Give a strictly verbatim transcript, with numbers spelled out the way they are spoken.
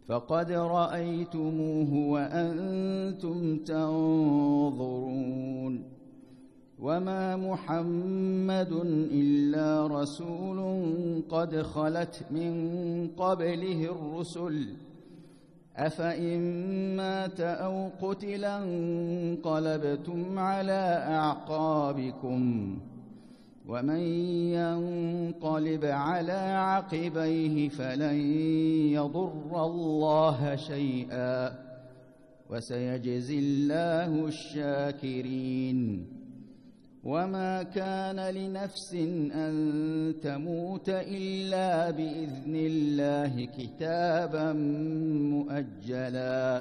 فقد رأيتموه وأنتم تنظرون وما محمد إلا رسول قد خلت من قبله الرسل أفإن مات أو قتل انقلبتم على أعقابكم ومن ينقلب على عقبيه فلن يضر الله شيئا وسيجزي الله الشاكرين وما كان لنفس أن تموت إلا بإذن الله كتابا مؤجلا